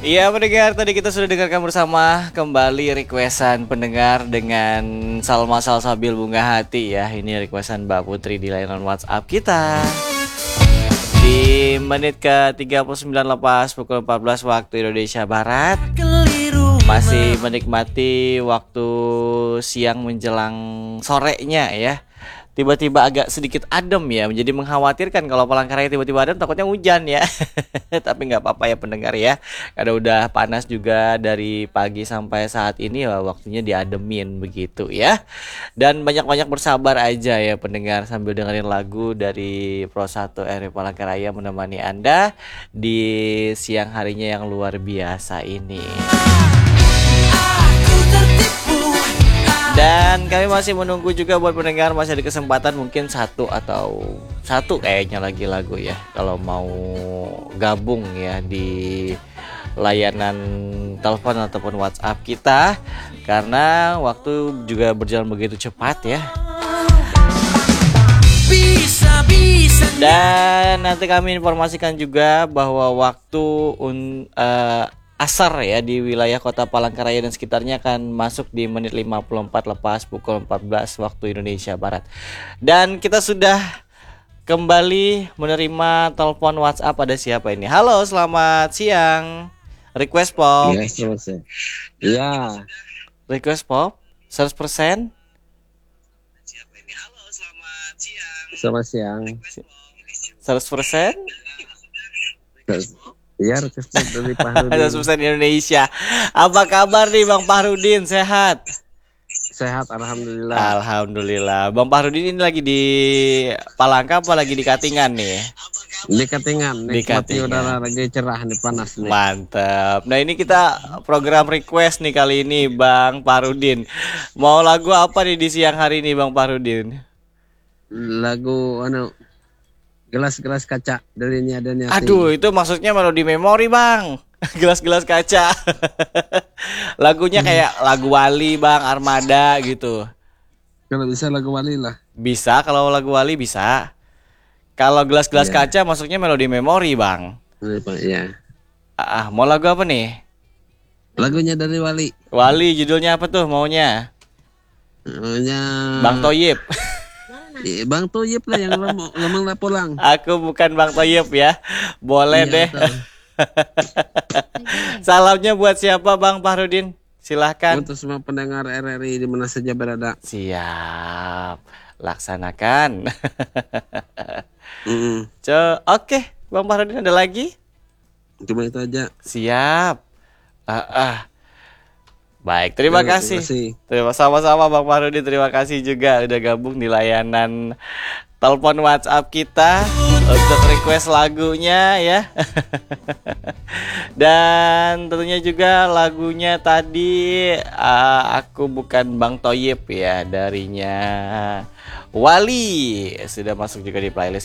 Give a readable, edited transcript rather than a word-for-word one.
Iya pendengar, tadi kita sudah dengarkan bersama kembali requestan pendengar dengan Salma Salsabil Bunga Hati ya. Ini requestan Mbak Putri di layanan WhatsApp kita. Di menit ke-39 lepas pukul 14 waktu Indonesia Barat. Masih menikmati waktu siang menjelang sorenya ya. Tiba-tiba agak sedikit adem ya, menjadi mengkhawatirkan kalau Palangkaraya tiba-tiba adem, takutnya hujan ya. Tapi nggak apa-apa ya pendengar ya, karena udah panas juga dari pagi sampai saat ini ya, waktunya diademin begitu ya. Dan banyak-banyak bersabar aja ya pendengar, sambil dengerin lagu dari Pro 1 RW Palangkaraya menemani Anda di siang harinya yang luar biasa ini. Dan kami masih menunggu juga buat pendengar, masih ada kesempatan mungkin satu kayaknya lagi lagu ya, kalau mau gabung ya di layanan telepon ataupun WhatsApp kita, karena waktu juga berjalan begitu cepat ya. Dan nanti kami informasikan juga bahwa waktu asar ya di wilayah kota Palangkaraya dan sekitarnya akan masuk di menit 54 lepas pukul 14 waktu Indonesia Barat. Dan kita sudah kembali menerima telepon WhatsApp. Ada siapa ini? Halo, selamat siang. Request pop. Iya, selamat siang. Iya. Request pop 100%. Siapa ini? Halo, selamat siang. Selamat siang. 100%. Iya, request dari Fahrudin. 100% Indonesia. Apa kabar nih Bang Fahrudin? Sehat? Sehat, alhamdulillah. Alhamdulillah. Bang Fahrudin ini lagi di Palangka apa lagi di Katingan nih? Di Katingan, Di nikmati Katingan. udara lagi cerah nih, panas nih. Mantap. Nah ini kita program request nih kali ini Bang Fahrudin. Mau lagu apa nih di siang hari ini Bang Fahrudin? Lagu gelas-gelas kaca dari Nia Daniati. Aduh, itu maksudnya melodi memori Bang. Gelas-gelas kaca. Lagunya kayak lagu Wali Bang, Armada gitu. Kalau bisa lagu Wali lah. Bisa, kalau lagu Wali bisa. Kalau gelas-gelas Iya. kaca maksudnya melodi memori Bang. Iya. Mau lagu apa nih? Lagunya dari Wali. Wali, judulnya apa tuh maunya? Namanya Bang Toyib. Bang Toyib lah yang lemang lah pulang. Aku bukan Bang Toyib ya. Boleh Iya, deh. betul. Salamnya buat siapa Bang Fahrudin? Silahkan. Untuk semua pendengar RRI di mana saja berada. Siap. Laksanakan. Mm-mm. Oke, Bang Fahrudin ada lagi? Cuma itu aja. Siap. Baik, terima kasih. Terima Sama-sama Bang Fahrudin, terima kasih juga udah gabung di layanan telepon WhatsApp kita untuk request lagunya ya. Dan tentunya juga lagunya tadi Aku Bukan Bang Toyib ya, darinya Wali sudah masuk juga di playlist